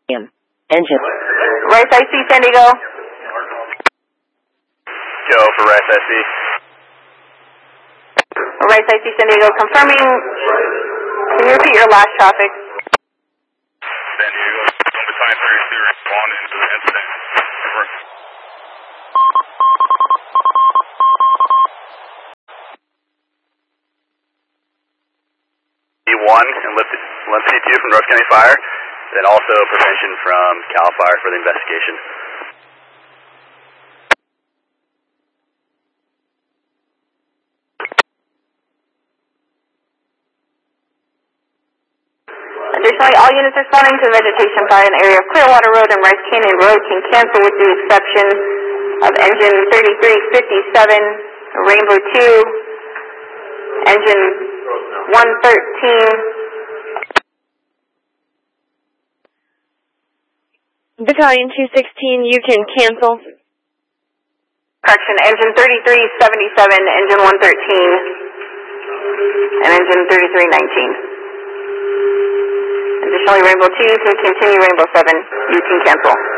Engine. Rice IC, San Diego. Go for Rice IC. Rice IC, San Diego, confirming. Can you repeat your last traffic? San Diego, number 532, respond into the incident. Over. E1 and lift 2 from North County Fire, then also prevention from CAL FIRE for the investigation. Additionally, all units responding to vegetation fire in the area of Clearwater Road and Rice Canyon Road can cancel with the exception of engine 3357, Rainbow 2, engine 113. Battalion 216, you can cancel. Correction, engine 3377, engine 113, and engine 3319. Additionally, Rainbow 2, you can continue, Rainbow 7, you can cancel.